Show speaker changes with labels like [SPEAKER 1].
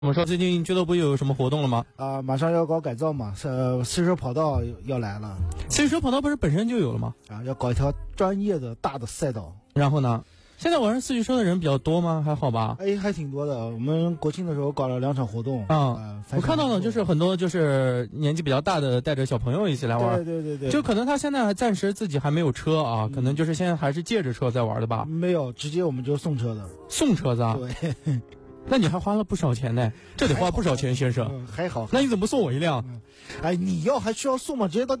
[SPEAKER 1] 我们说最近俱乐部又有什么活动了吗？
[SPEAKER 2] 马上要搞改造嘛，四驱车跑道要来了。
[SPEAKER 1] 四驱车跑道不是本身就有了吗？
[SPEAKER 2] 要搞一条专业的大的赛道。
[SPEAKER 1] 然后呢？现在玩四驱车的人比较多吗？还好吧？
[SPEAKER 2] 还挺多的。我们国庆的时候搞了2场活动。
[SPEAKER 1] 我看到了，就是很多就是年纪比较大的带着小朋友一起来玩。
[SPEAKER 2] 对。
[SPEAKER 1] 就可能他现在还暂时自己还没有车啊，可能就是现在还是借着车在玩的吧？
[SPEAKER 2] 没有，直接我们就送车的。
[SPEAKER 1] 送车子啊？
[SPEAKER 2] 对。
[SPEAKER 1] 那你还花了不少钱呢，这得花不少钱，先生。
[SPEAKER 2] 还好。
[SPEAKER 1] 那你怎么不送我一辆？
[SPEAKER 2] 你要还需要送吗？直接到